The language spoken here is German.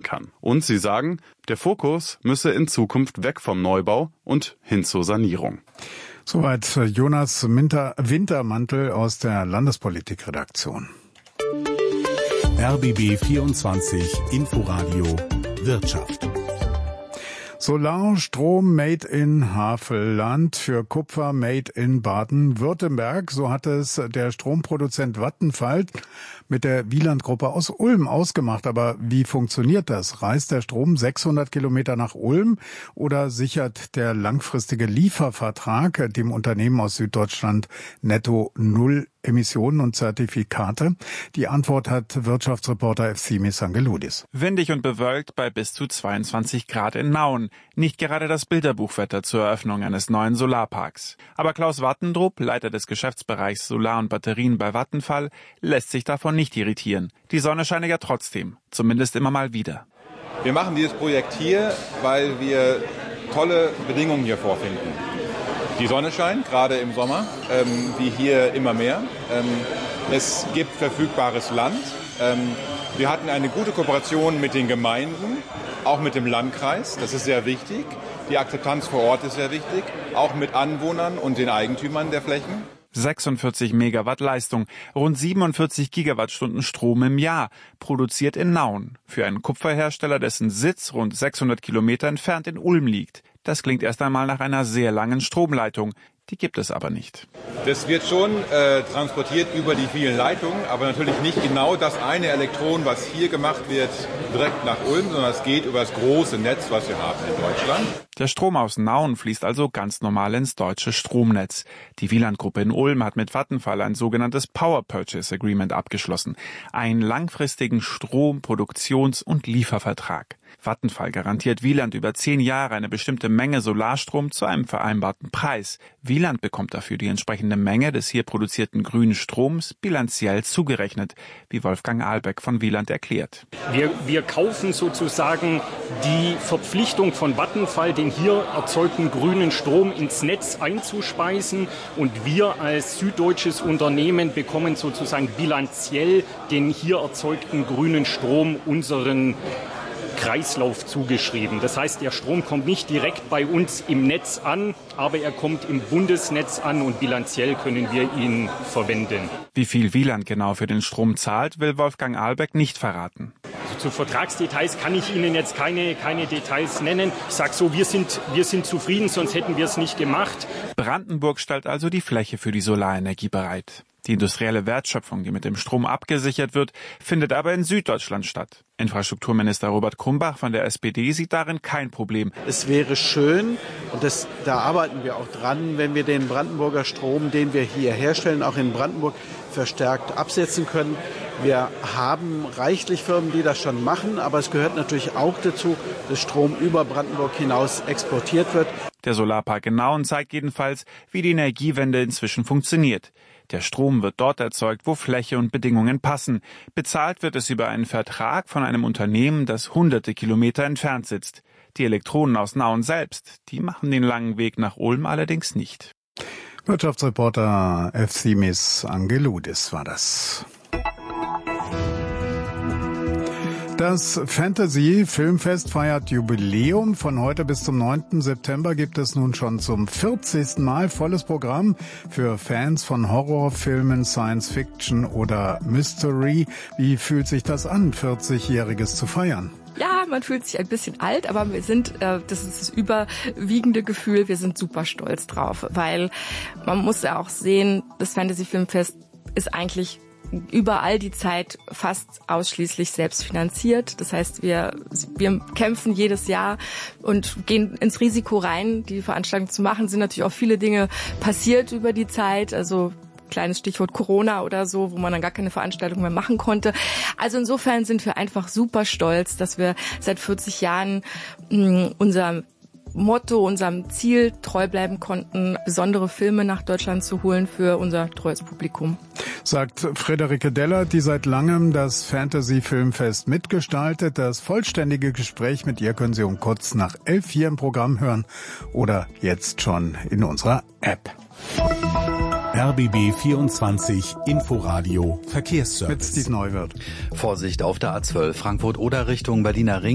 kann. Und sie sagen, der Fokus müsse in Zukunft weg vom Neubau und hin zur Sanierung. Soweit Jonas Wintermantel aus der Landespolitikredaktion. RBB 24 Inforadio Wirtschaft. Solarstrom made in Havelland für Kupfer made in Baden-Württemberg. So hat es der Stromproduzent Vattenfall mit der Wieland-Gruppe aus Ulm ausgemacht. Aber wie funktioniert das? Reist der Strom 600 Kilometer nach Ulm oder sichert der langfristige Liefervertrag dem Unternehmen aus Süddeutschland netto null Emissionen und Zertifikate? Die Antwort hat Wirtschaftsreporter Efsimis Angeloudis. Windig und bewölkt bei bis zu 22 Grad in Nauen. Nicht gerade das Bilderbuchwetter zur Eröffnung eines neuen Solarparks. Aber Klaus Wattendrup, Leiter des Geschäftsbereichs Solar und Batterien bei Vattenfall, lässt sich davon nicht irritieren. Die Sonne scheine ja trotzdem, zumindest immer mal wieder. Wir machen dieses Projekt hier, weil wir tolle Bedingungen hier vorfinden. Die Sonne scheint, gerade im Sommer, wie hier immer mehr. Es gibt verfügbares Land. Wir hatten eine gute Kooperation mit den Gemeinden, auch mit dem Landkreis. Das ist sehr wichtig. Die Akzeptanz vor Ort ist sehr wichtig, auch mit Anwohnern und den Eigentümern der Flächen. 46 Megawatt Leistung, rund 47 Gigawattstunden Strom im Jahr, produziert in Nauen. Für einen Kupferhersteller, dessen Sitz rund 600 Kilometer entfernt in Ulm liegt. Das klingt erst einmal nach einer sehr langen Stromleitung. Die gibt es aber nicht. Das wird schon transportiert über die vielen Leitungen, aber natürlich nicht genau das eine Elektron, was hier gemacht wird, direkt nach Ulm, sondern es geht über das große Netz, was wir haben in Deutschland. Der Strom aus Nauen fließt also ganz normal ins deutsche Stromnetz. Die Wieland-Gruppe in Ulm hat mit Vattenfall ein sogenanntes Power Purchase Agreement abgeschlossen. Einen langfristigen Strom-, Produktions- und Liefervertrag. Vattenfall garantiert Wieland über 10 Jahre eine bestimmte Menge Solarstrom zu einem vereinbarten Preis. Wieland bekommt dafür die entsprechende Menge des hier produzierten grünen Stroms bilanziell zugerechnet, wie Wolfgang Ahlbeck von Wieland erklärt. Wir kaufen sozusagen die Verpflichtung von Vattenfall, den hier erzeugten grünen Strom ins Netz einzuspeisen, und wir als süddeutsches Unternehmen bekommen sozusagen bilanziell den hier erzeugten grünen Strom unseren Kreislauf zugeschrieben. Das heißt, der Strom kommt nicht direkt bei uns im Netz an, aber er kommt im Bundesnetz an und bilanziell können wir ihn verwenden. Wie viel Wieland genau für den Strom zahlt, will Wolfgang Ahlbeck nicht verraten. Also zu Vertragsdetails kann ich Ihnen jetzt keine Details nennen. Ich sage so, wir sind zufrieden, sonst hätten wir es nicht gemacht. Brandenburg stellt also die Fläche für die Solarenergie bereit. Die industrielle Wertschöpfung, die mit dem Strom abgesichert wird, findet aber in Süddeutschland statt. Infrastrukturminister Robert Krumbach von der SPD sieht darin kein Problem. Es wäre schön, und da arbeiten wir auch dran, wenn wir den Brandenburger Strom, den wir hier herstellen, auch in Brandenburg verstärkt absetzen können. Wir haben reichlich Firmen, die das schon machen, aber es gehört natürlich auch dazu, dass Strom über Brandenburg hinaus exportiert wird. Der Solarpark in Nauen zeigt jedenfalls, wie die Energiewende inzwischen funktioniert. Der Strom wird dort erzeugt, wo Fläche und Bedingungen passen. Bezahlt wird es über einen Vertrag von einem Unternehmen, das hunderte Kilometer entfernt sitzt. Die Elektronen aus Nauen selbst, die machen den langen Weg nach Ulm allerdings nicht. Wirtschaftsreporter Efsimis Angeloudis war das. Das Fantasy-Filmfest feiert Jubiläum. Von heute bis zum 9. September gibt es nun schon zum 40. Mal volles Programm für Fans von Horrorfilmen, Science Fiction oder Mystery. Wie fühlt sich das an, 40-Jähriges zu feiern? Ja, man fühlt sich ein bisschen alt, aber wir sind, das ist das überwiegende Gefühl, wir sind super stolz drauf, weil man muss ja auch sehen, das Fantasy-Filmfest ist eigentlich über all die Zeit fast ausschließlich selbst finanziert. Das heißt, wir kämpfen jedes Jahr und gehen ins Risiko rein, die Veranstaltung zu machen. Sind natürlich auch viele Dinge passiert über die Zeit, also kleines Stichwort Corona oder so, wo man dann gar keine Veranstaltung mehr machen konnte. Also insofern sind wir einfach super stolz, dass wir seit 40 Jahren unser Motto, unserem Ziel treu bleiben konnten, besondere Filme nach Deutschland zu holen für unser treues Publikum. Sagt Friederike Deller, die seit langem das Fantasy-Filmfest mitgestaltet. Das vollständige Gespräch mit ihr können Sie um kurz nach 11 hier im Programm hören oder jetzt schon in unserer App. RBB 24 Inforadio Verkehrsservice. Mit Steve Neuwirth. Vorsicht auf der A12 Frankfurt-Oder Richtung Berliner Ring.